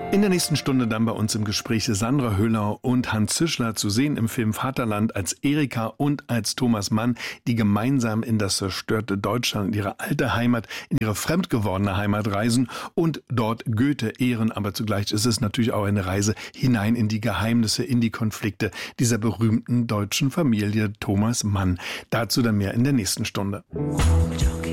In der nächsten Stunde dann bei uns im Gespräch Sandra Hüller und Hans Zischler, zu sehen im Film Vaterland als Erika und als Thomas Mann, die gemeinsam in das zerstörte Deutschland, in ihre alte Heimat, in ihre fremdgewordene Heimat reisen und dort Goethe ehren. Aber zugleich ist es natürlich auch eine Reise hinein in die Geheimnisse, in die Konflikte dieser berühmten deutschen Familie Thomas Mann. Dazu dann mehr in der nächsten Stunde.